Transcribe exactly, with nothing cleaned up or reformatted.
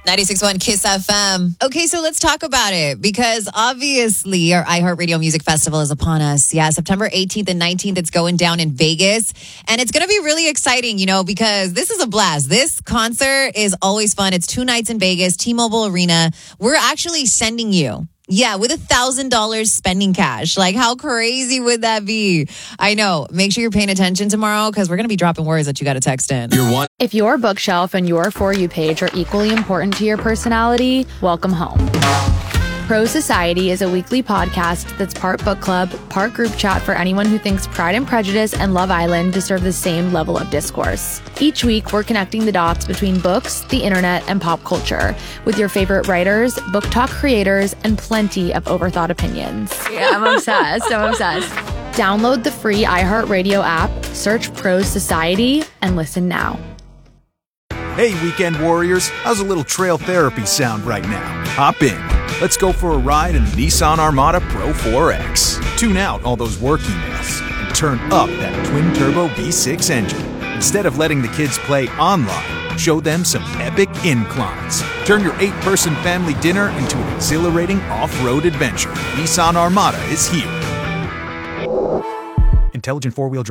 ninety-six point one Kiss F M. Okay, so let's talk about it because obviously our iHeartRadio Music Festival is upon us. Yeah, September eighteenth and nineteenth, it's going down in Vegas. And it's going to be really exciting, you know, because this is a blast. This concert is always fun. It's two nights in Vegas, T-Mobile Arena. We're actually sending you. Yeah, with one thousand dollars spending cash. Like, how crazy would that be? I know. Make sure you're paying attention tomorrow because we're going to be dropping words that you got to text in. You're one. If your bookshelf and your For You page are equally important to your personality, welcome home. Pro Society is a weekly podcast that's part book club, part group chat for anyone who thinks Pride and Prejudice and Love Island deserve the same level of discourse. Each week, we're connecting the dots between books, the internet, and pop culture with your favorite writers, book talk creators, and plenty of overthought opinions. Yeah, I'm obsessed. I'm obsessed. Download the free iHeartRadio app, search Pro Society, and listen now. Hey, weekend warriors, how's a little trail therapy sound right now? Hop in. Let's go for a ride in the Nissan Armada Pro four X. Tune out all those work emails and turn up that twin-turbo V six engine. Instead of letting the kids play online, show them some epic inclines. Turn your eight-person family dinner into an exhilarating off-road adventure. Nissan Armada is here. Intelligent four-wheel drive.